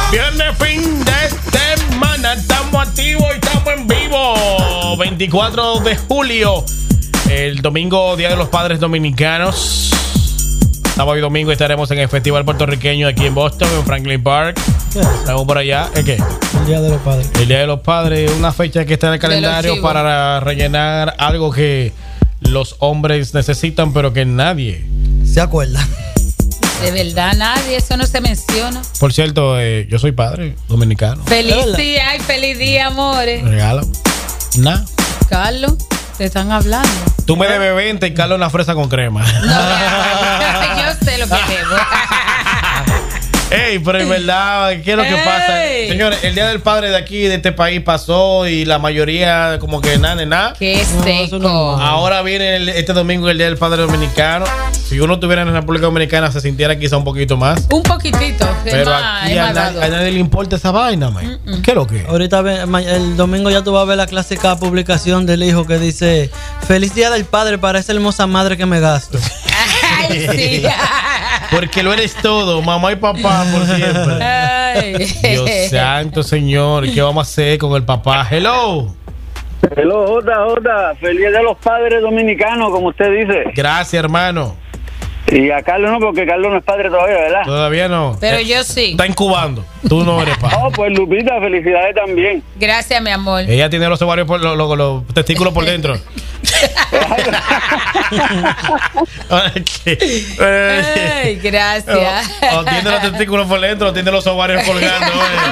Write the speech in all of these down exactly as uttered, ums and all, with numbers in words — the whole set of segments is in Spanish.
Viernes, fin de semana, estamos activos y estamos en vivo. veinticuatro de julio, el domingo, Día de los Padres Dominicanos. Sábado y domingo estaremos en el Festival Puertorriqueño aquí en Boston, en Franklin Park. Estamos por allá. ¿El qué? El Día de los Padres. El Día de los Padres, una fecha que está en el calendario para rellenar algo que los hombres necesitan, pero que nadie se acuerda. De verdad, nadie, eso no se menciona. Por cierto, eh, yo soy padre dominicano. Feliz día, ay, feliz día, amores. Regalo. Nada. Carlos, te están hablando. Tú me debes veinte y Carlos una fresa con crema. No, yo sé lo que debo. Ey, pero en verdad, ¿qué es lo que Ey. pasa? Señores, el Día del Padre de aquí, de este país, pasó y la mayoría como que nada, nada. Qué seco. No, Ahora viene el- este domingo el Día del Padre Dominicano. Si uno estuviera en la República Dominicana se sintiera quizá un poquito más. Un poquitito. Es Pero más, aquí es a, más na- dado. a nadie le importa esa vaina, man. ¿Qué es lo que? Ahorita ve- ma- el domingo ya tú vas a ver la clásica publicación del hijo que dice: Feliz Día del Padre para esa hermosa madre que me gasto. Ay, sí. Porque lo eres todo, mamá y papá por siempre. Ay. Dios santo, señor. ¿Qué vamos a hacer con el papá? Hello. Hello, Jota, Jota. Feliz Día de los Padres Dominicanos, como usted dice. Gracias, hermano. Y a Carlos no, porque Carlos no es padre todavía, ¿verdad? Todavía no. Pero Eh, yo sí. Está incubando. Tú no eres padre. Oh, pues Lupita, felicidades también. Gracias, mi amor. Ella tiene los ovarios por los, los- los testículos por dentro. Ay, gracias. O, o tiene los testículos por dentro o tiene los ovarios colgando.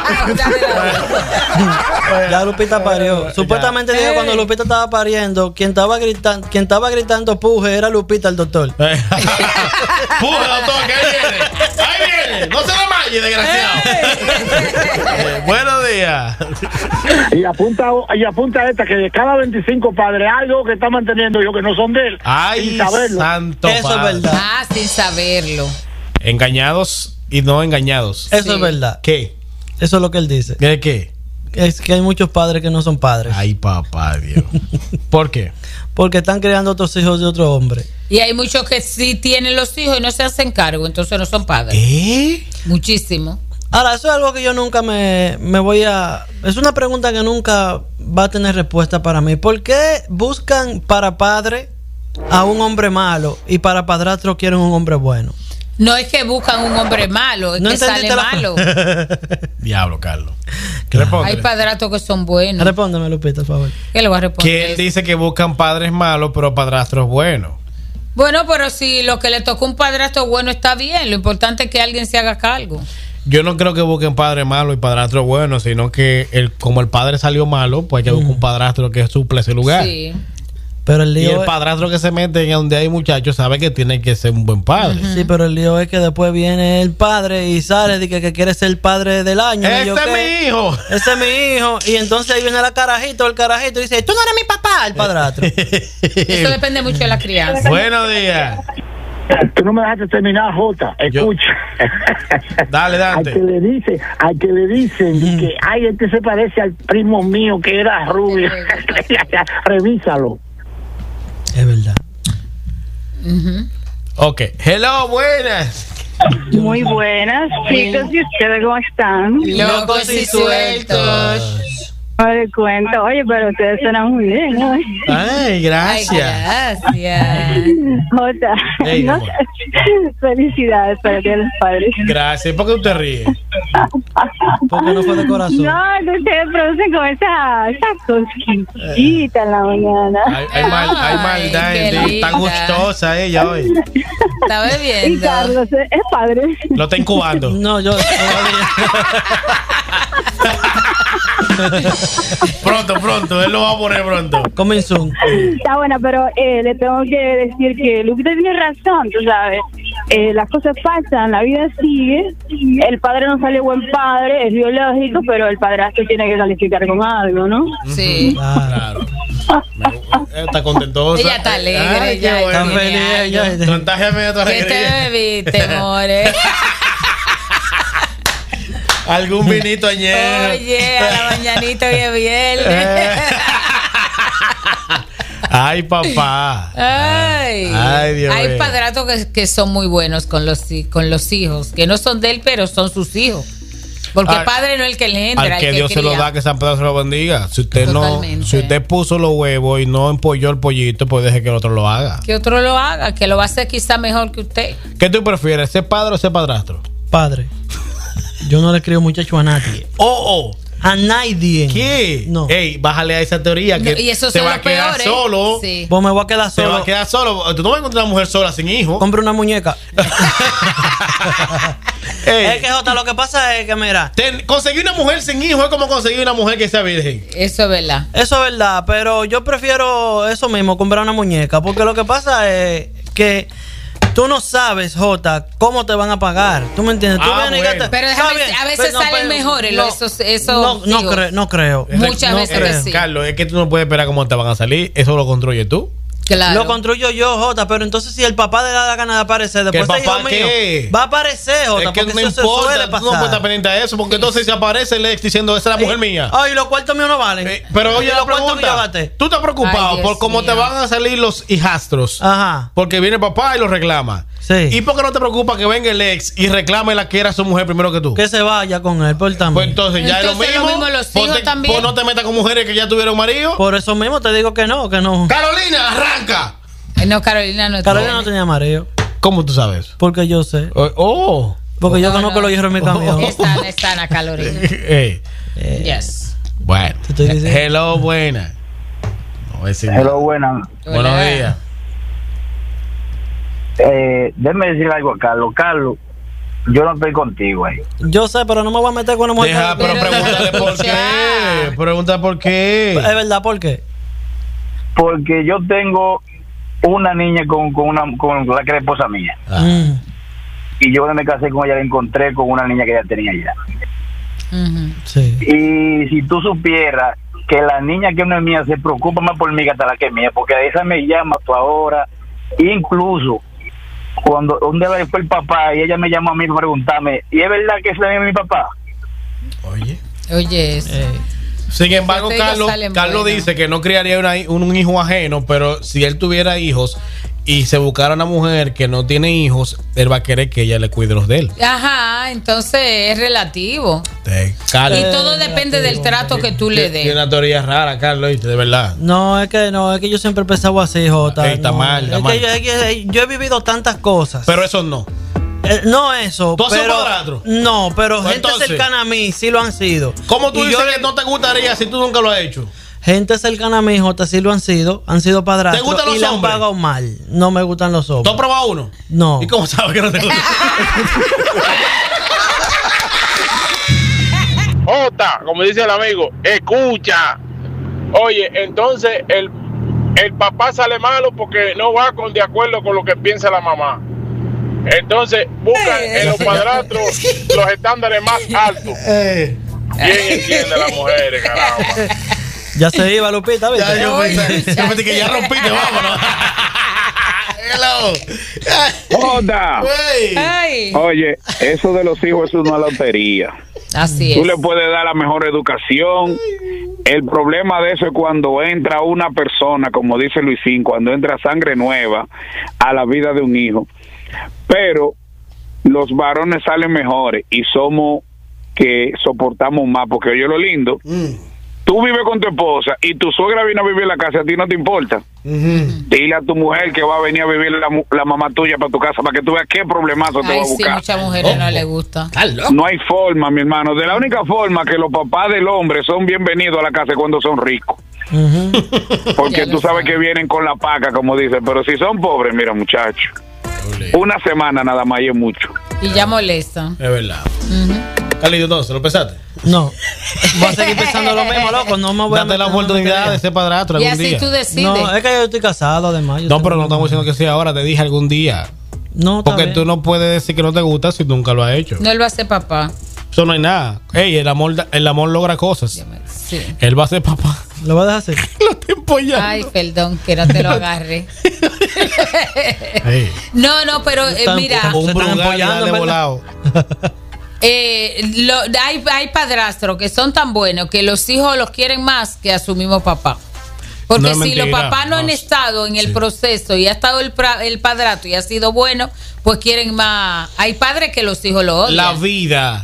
eh. Ya Lupita parió. Supuestamente dijo cuando Lupita estaba pariendo, quien estaba gritando, quien estaba gritando puje era Lupita, el doctor. Puje, doctor, que ahí viene. Ahí viene. No se desmaye, desgraciado. Eh, buenos días. Y apunta, y apunta esta, que de cada veinticinco padres hay dos que está manteniendo yo que no son de él. Ay, Sin saberlo. santo Eso es padre. verdad. Ah, sin saberlo. Engañados y no engañados. Eso Sí. es verdad. ¿Qué? Eso es lo que él dice. ¿Qué? ¿Qué? Es que hay muchos padres que no son padres. Ay, papá, Dios. ¿Por qué? Porque están creando otros hijos de otro hombre. Y hay muchos que sí tienen los hijos y no se hacen cargo, entonces no son padres. ¿Eh? Muchísimo. Ahora, eso es algo que yo nunca me, me voy a... Es una pregunta que nunca va a tener respuesta para mí. ¿Por qué buscan para padre a un hombre malo y para padrastro quieren un hombre bueno? No es que buscan un hombre malo, es No que sale entendiste la- malo. Diablo, Carlos. Responde. Hay padrastros que son buenos. Respóndeme, Lupita, por favor. ¿Qué le voy a responder? Que él dice que buscan padres malos, pero padrastros buenos. Bueno, pero si lo que le tocó un padrastro bueno está bien, lo importante es que alguien se haga cargo. Yo no creo que busquen padre malo y padrastro bueno, sino que el, como el padre salió malo, pues hay que buscar un padrastro que suple ese lugar. Sí. Pero el Y lío el es- padrastro que se mete en donde hay muchachos sabe que tiene que ser un buen padre. Sí, pero el lío es que después viene el padre y sale de que, que quiere ser el padre del año. ¡Ese Y yo, es ¿qué? mi hijo! Ese es mi hijo. Y entonces ahí viene la carajito, el carajito y dice: tú no eres mi papá, el padrastro. Eso depende mucho de la crianza. Buenos días. Tú no me dejaste terminar, Jota. Escucha. Dale, Al Dante. que le dice, al que le dicen que ay, este se parece al primo mío que era rubio. Revísalo. Es verdad. Ok. Hello, buenas. Muy buenas, chicos. ¿Y ustedes cómo están? Locos y sueltos. No les cuento. Oye, pero ustedes suenan muy bien, ¿no? Ay, Ay, gracias. gracias. Jota, Ey, no mi amor. sé. Felicidades para el Día de los Padres. Gracias. ¿Por qué usted ríe? Porque no fue de corazón. No, que ustedes producen con esa, esa cosquillita en la mañana. Hay, hay, mal, hay Ay, maldad qué en ti. Está linda. gustosa ella hoy. Está Y bebiendo. Carlos es es padre. Lo está incubando. No, yo Pronto, pronto. Él lo va a poner pronto. Coming soon. Está buena, pero eh, le tengo que decir que Lupita tiene razón, tú sabes. Eh, las cosas pasan, la vida sigue. El padre no sale buen padre, es biológico, pero el padrastro tiene que calificar con algo, ¿no? Sí. Claro. Me- Está contentosa. Ella está alegre, Ay, ya qué bueno. Está feliz ella. Contágiame de tu ¿Qué te alegría. bebiste, more? Algún vinito añero. Oye, a la mañanita hoy es viernes. Ay, papá. Ay, Ay, Dios hay mío. padrastros que, que son muy buenos con los, hi- con los hijos, que no son de él, pero son sus hijos. Porque Al- padre no es el que le entra, Al el que que Dios se lo cría. da, que San Pedro se lo bendiga. Si usted Totalmente. no, si usted puso los huevos y no empolló el pollito, pues deje que el otro lo haga. Que otro lo haga, que lo va a hacer quizá mejor que usted. ¿Qué tú prefieres, ser padre o ser padrastro? Padre. Yo no le creo muchacho a nadie. Oh, oh. A nadie. ¿Qué? No. Ey, bájale a esa teoría que No, y esos te son va a los quedar peores. solo. Sí. Vos me voy a quedar Te va solo. a quedar solo. Tú no vas a encontrar una mujer sola sin hijo. Compre una muñeca. Ey, Es que, Jota, lo que pasa es que, mira, ten- conseguir una mujer sin hijo es como conseguir una mujer que sea virgen. Eso es verdad. eso es verdad, pero yo prefiero eso mismo, comprar una muñeca, porque lo que pasa es que tú no sabes, Jota, cómo te van a pagar. ¿Tú me entiendes? Tú Ah, vienes y bueno. que te- Pero Está déjame, bien, a veces pero no, salen pero mejores no, esos, esos no, no, digo, cre- no creo. Muchas No veces creo. que sí. Carlos, es que tú no puedes esperar cómo te van a salir. Eso lo construyes tú. Claro. Lo construyo yo, Jota, pero entonces si el papá le da la gana de aparecer, ¿Que después el ese hijo papá mío qué? va a aparecer, Jota, Es que porque no eso se importa, suele tú no puedes pasar. estar pendiente de eso, porque entonces si aparece el ex diciendo, esa es la mujer mía. Ay, los cuartos míos no valen. Eh, pero oye, ¿Y la los cuartos que yo pregunta, gasté? tú estás preocupado Ay, Dios por cómo te mío. van a salir los hijastros. Ajá. Porque viene papá y lo reclama. Sí. ¿Y por qué no te preocupa que venga el ex y reclame la que era su mujer primero que tú? Que se vaya con él, por Pues también. entonces ya Entonces, es lo lo mismo. mismo los Ponte- hijos también. Pues no te metas con mujeres que ya tuvieron marido. Por eso mismo te digo que no, que no. Carolina, arranca. Eh, No, Carolina no Carolina tiene. no tenía mareo. ¿Cómo tú sabes? Porque yo sé. Oh. oh. Porque yo No, conozco no. los hierros en mi camión. Es sana, es sana, Carolina. Eh, Eh, Yes. bueno. Te estoy diciendo. Hello, buena. No voy a decir Hello, buenas. Buenos Hola. días. Eh, déjame decir algo a Carlos. Carlos, yo no estoy contigo ahí. Yo sé, pero no me voy a meter con una mujer. Deja, que- pero Pero pregúntale déjalo por qué. escuchar. Pregunta por Es qué. verdad, ¿por qué? Porque yo tengo una niña con, con, una, con la que era esposa mía. Ah. Mm, Y yo cuando me casé con ella la encontré con una niña que ella tenía ya. Ujú. sí. Y si tú supieras que la niña que no es mía se preocupa más por mí que hasta la que es mía, porque esa me llama tú ahora. Incluso cuando un día fue el papá y ella me llamó a mí para preguntarme, ¿y es verdad que ese es mi papá? Oye. Oye, eso. Eh, Sin embargo, Yo te digo, Carlos, salen Carlos buenas. dice que no criaría una- un, un hijo ajeno, pero si él tuviera hijos y se buscara una mujer que no tiene hijos, él va a querer que ella le cuide los de él. Ajá, entonces es relativo. Eh, Carlos, Y todo depende del trato que tú le tiene des. una teoría rara, Carlos, ¿viste? De verdad. no, es que no, es que yo siempre he pensado así, Jota. Ey, está no. mal, está es mal. que yo, es que yo he vivido tantas cosas. Pero eso no. Eh, no eso, ¿Tú has sido pero padrastro? no, pero Pues gente entonces, cercana a mí sí lo han sido. ¿Cómo tú Y dices yo- que no te gustaría si tú nunca lo has hecho? Gente cercana a mí, Jota, sí lo han sido, han sido padrastros. ¿Te gustan los y le han hombres? pagado mal. No me gustan los ¿Tú has hombres. probado uno? No. ¿Y cómo sabes que no te gusta? Jota, como dice el amigo, escucha. Oye, entonces el, el papá sale malo porque no va con de acuerdo con lo que piensa la mamá. Entonces buscan en los padrastros los estándares más altos. Eh, ¿Quién entiende a las mujeres, caramba? Ya se iba Lupita, ¿viste? ya, yo Oye, pensé, yo pensé que ya rompiste, vámonos. Hello. Jota, Wey. Ay, oye, eso de los hijos es una lotería. así Tú es. le puedes dar la mejor educación. El problema de eso es cuando entra una persona, como dice Luisín, cuando entra sangre nueva a la vida de un hijo. Pero los varones salen mejores y somos que soportamos más, porque oye lo lindo, tú vives con tu esposa y tu suegra viene a vivir en la casa, a ti no te importa. Dile a tu mujer que va a venir a vivir la, mu- la mamá tuya para tu casa, para que tú veas qué problemazo te va Ay, a sí, buscar. muchas mujeres no les gusta. Estás loco. No hay forma, mi hermano. De la única forma que los papás del hombre son bienvenidos a la casa es cuando son ricos. Ujú. Porque Ya tú lo sabes sabes. que vienen con la paca, como dicen. Pero si son pobres, mira, muchachos, una semana nada más y es mucho. Y ya molestan. Es verdad. Ujú. Carlito, entonces, ¿lo pensaste? No. Voy a seguir pensando lo mismo, loco. No me voy a Date la meter en oportunidad tontería. de ser padrastro Y algún así día. tú decides. No, es que yo estoy casado, además. yo No, tengo- pero no estamos diciendo que sea ahora, te dije algún día. No, está Porque bien. tú no puedes decir que no te gusta si nunca lo has hecho. No, él va a ser papá. Eso no hay nada. Ey, el amor, da- el amor logra cosas. Sí. Él va a ser papá. Lo voy a dejar así. Lo estoy empollando. Ay, perdón, que no te lo agarre. Ey, No, no, pero eh, Están- mira, Se un están brugal empollando, de ¿verdad? volado. eh, lo, hay, hay padrastros que son tan buenos que los hijos los quieren más que a su mismo papá. Porque No es si los mentira, papás no han no. estado en el Sí. proceso y ha estado el, pra- el padrastro y ha sido bueno, pues quieren más. Hay padres que los hijos lo odian. La vida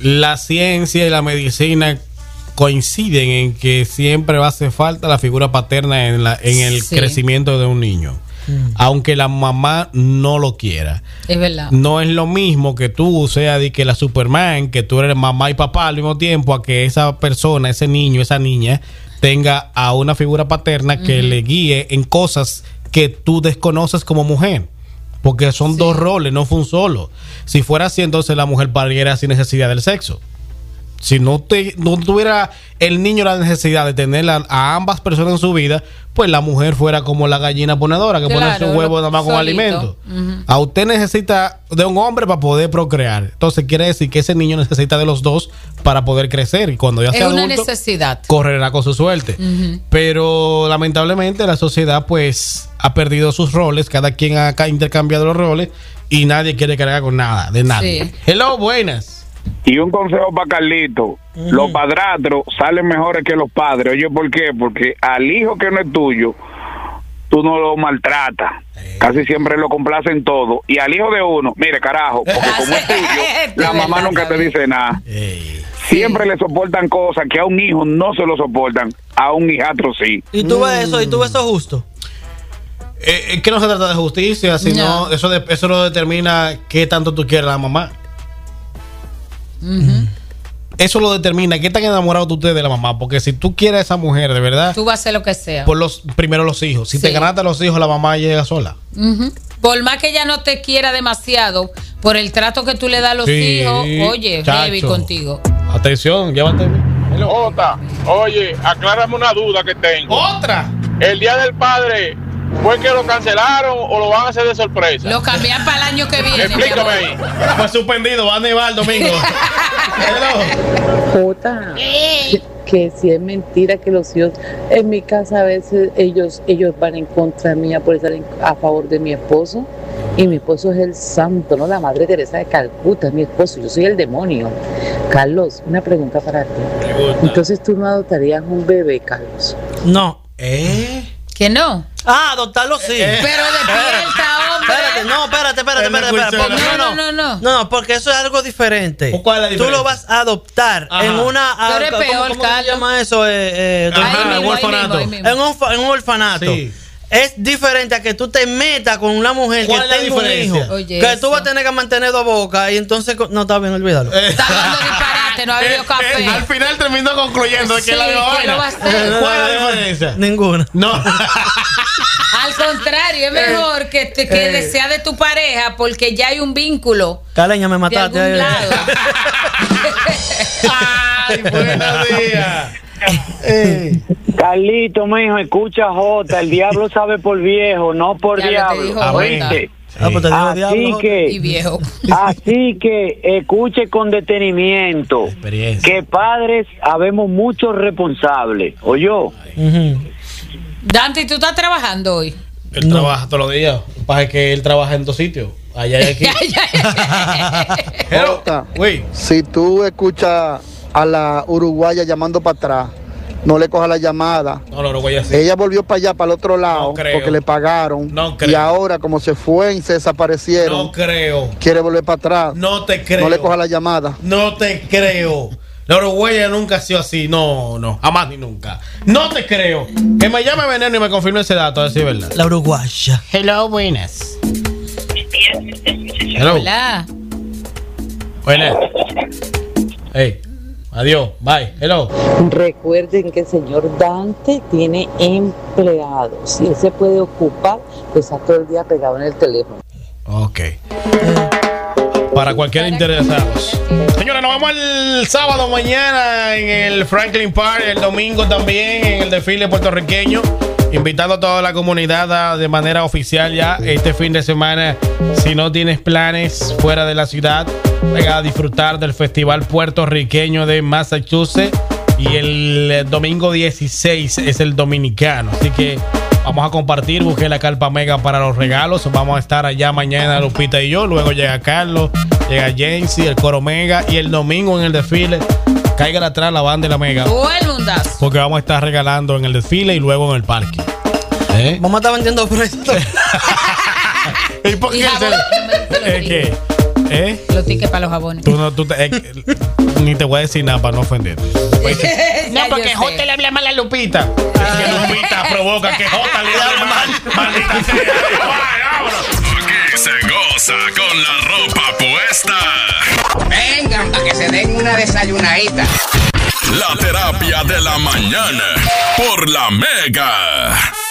la ciencia y la medicina coinciden en que siempre va a hacer falta la figura paterna en, la, en el Sí. crecimiento de un niño. Mm. Aunque la mamá no lo quiera. Es verdad. No es lo mismo que tú seas de que la Superman, que tú eres mamá y papá al mismo tiempo, a que esa persona, ese niño, esa niña, tenga a una figura paterna que uh-huh. le guíe en cosas que tú desconoces como mujer. Porque son sí. dos roles, no fue un solo. Si fuera así, entonces la mujer pariera sin necesidad del sexo. Si no, te, no tuviera el niño la necesidad de tener a, a ambas personas en su vida, pues la mujer fuera como la gallina ponedora que claro, pone su huevo nada más con alimento. Uh-huh. A usted necesita de un hombre para poder procrear. Entonces quiere decir que ese niño necesita de los dos para poder crecer. Y cuando ya sea adulto, es una necesidad. Correrá con su suerte. Uh-huh. Pero lamentablemente la sociedad pues ha perdido sus roles. Cada quien ha intercambiado los roles y nadie quiere cargar con nada, de nadie. Sí. Hello, buenas. Y un consejo para Carlito, uh-huh. los padrastros salen mejores que los padres. Oye, ¿por qué? Porque al hijo que no es tuyo, tú no lo maltratas. Eh. Casi siempre lo complacen todo. Y al hijo de uno, mire, carajo, porque como es tuyo, la mamá nunca te dice nada. Eh. Siempre sí. le soportan cosas que a un hijo no se lo soportan, a un hijastro sí. ¿Y tú ves eso? ¿Y tú ves eso justo? Eh, que no se trata de justicia, sino no. eso, de, eso lo determina qué tanto tú quieres a la mamá. Uh-huh. Eso lo determina qué tan enamorado tú estés de la mamá. Porque si tú quieres a esa mujer de verdad, tú vas a hacer lo que sea. Por los primero los hijos. Si sí. te ganaste a los hijos, la mamá llega sola. Uh-huh. Por más que ella no te quiera demasiado, por el trato que tú le das a los sí, hijos, oye, chacho. Heavy contigo. Atención, llévate. Jota, oye, aclárame una duda que tengo. ¿Otra? El Día del Padre, ¿fue que lo cancelaron o lo van a hacer de sorpresa? Lo cambian para el año que viene. Explícame ahí. Fue suspendido, va a nevar el domingo. Jota, que, que si es mentira que los hijos, en mi casa a veces ellos ellos van en contra mía por estar en, a favor de mi esposo. Y mi esposo es el santo, no la Madre Teresa de Calcuta, es mi esposo, yo soy el demonio. Carlos, una pregunta para ti. Pregunta. Entonces tú no adoptarías un bebé, Carlos. No. ¿Eh? ¿Que no? Ah, adoptarlo sí. Eh, Pero despierta, hombre. Espérate, no, espérate, espérate, espérate, espérate. No, no, no, no. No, no, porque eso es algo diferente. ¿Cuál es la diferencia? Tú lo vas a adoptar Ajá. en una. Tú eres ¿cómo, peor, ¿Cómo se llama eso? Eh, eh, Ajá, en un orfanato. En un, en un orfanato. Sí. Es diferente a que tú te metas con una mujer que tenga un hijo. Oye, que eso. tú vas a tener que mantener dos bocas y entonces. No, está bien, olvídalo. Eh. Está hablando disparate, no ha habido eh, café. Eh, al final terminó concluyendo sí, que la vaina. ¿Cuál es la diferencia? Ninguna. No. Al contrario, es mejor que, te, que eh. desea de tu pareja porque ya hay un vínculo. Caleña, me mataste. De algún lado. Ay, buenos días. Eh. Carlito, mijo, escucha Jota, el diablo sabe por viejo, no por ya diablo. Sí. Ah, pues así diablo, que, y viejo. así que escuche con detenimiento que padres habemos muchos responsables, ¿oyó? Uh-huh. Dante, ¿tú estás trabajando hoy? Él no. trabaja todos los días. Lo que pasa es que él trabaja en dos sitios. Allá y aquí. Jota, si tú escuchas a la uruguaya llamando para atrás, no le coja la llamada. No, la uruguaya sí. Ella volvió para allá, para el otro lado, no porque le pagaron. No creo. Y ahora, como se fue y se desaparecieron, no creo. Quiere volver para atrás. No te creo. No le coja la llamada. No te creo. La uruguaya nunca ha sido así. No, no. Jamás ni nunca. No te creo. Que me llame Veneno y me confirme ese dato, a decir verdad. La uruguaya. Hello, buenas. Hello. Hola. Buenas. Hey. Adiós, bye, hello. Recuerden que el señor Dante tiene empleados. Si él se puede ocupar, pues está todo el día pegado en el teléfono. Ok. Para cualquier interesado. Señores, nos vamos el sábado mañana en el Franklin Park, el domingo también en el desfile puertorriqueño. Invitando a toda la comunidad a, de manera oficial ya este fin de semana. Si no tienes planes fuera de la ciudad, venga a disfrutar del Festival Puertorriqueño de Massachusetts. Y el domingo dieciséis es el dominicano. Así que vamos a compartir. Busqué la carpa mega para los regalos. Vamos a estar allá mañana, Lupita y yo. Luego llega Carlos, llega Jensi, el coro mega. Y el domingo en el desfile, caigan atrás la banda de la mega. Porque vamos a estar regalando en el desfile y luego en el parque. ¿Eh? Vamos a estar vendiendo presto. ¿Y por qué? Y jabón, ¿Eh, ¿Qué? ¿Eh? Los tickets para los jabones. Tú no, tú te, eh, ni te voy a decir nada para no ofender. No, porque Jota le habla mal a Lupita. Es que Lupita provoca que Jota le hable mal. Maldita sea. Aquí se goza con la ropa puesta. Vengan para que se den una desayunadita. La terapia de la mañana por la Mega.